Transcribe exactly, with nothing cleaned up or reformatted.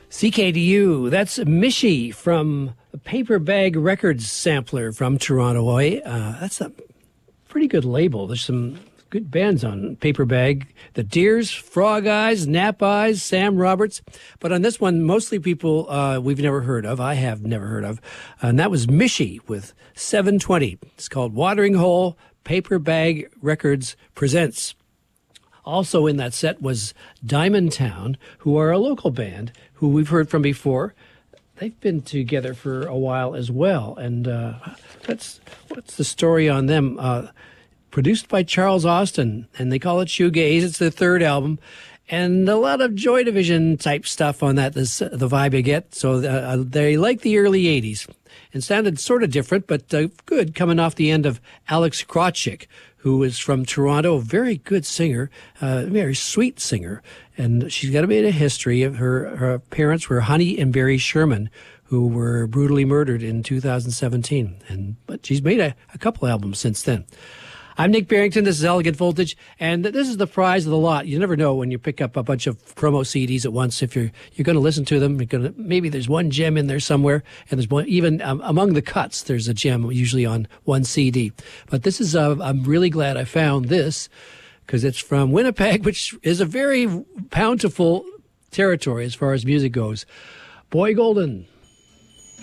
C K D U, that's Mishi from Paper Bag Records sampler from Toronto. Uh, that's a pretty good label. There's some good bands on Paper Bag. The Deers, Frog Eyes, Nap Eyes, Sam Roberts. But on this one, mostly people uh, we've never heard of. I have never heard of. And that was Mishi with seven twenty. It's called Watering Hole. Paper Bag Records presents. Also in that set was Diamond Town, who are a local band who we've heard from before. They've been together for a while as well. And uh, that's what's the story on them? Uh, produced by Charles Austin, and they call it Shoegaze. It's their third album. And a lot of Joy Division type stuff on that, this, the vibe you get. So uh, they like the early eighties. And sounded sort of different, but uh, good, coming off the end of Alex Krawczyk, who is from Toronto, a very good singer, uh, very sweet singer. And she's got a bit of history. Of her, her parents were Honey and Barry Sherman, who were brutally murdered in two thousand seventeen. And but she's made a, a couple albums since then. I'm Nick Barrington. This is Elegant Voltage, and this is the prize of the lot. You never know when you pick up a bunch of promo C Ds at once if you're you're going to listen to them. You're going to maybe there's one gem in there somewhere, and there's one even um, among the cuts. There's a gem usually on one C D. But this is uh, I'm really glad I found this because it's from Winnipeg, which is a very bountiful territory as far as music goes. Boy Golden.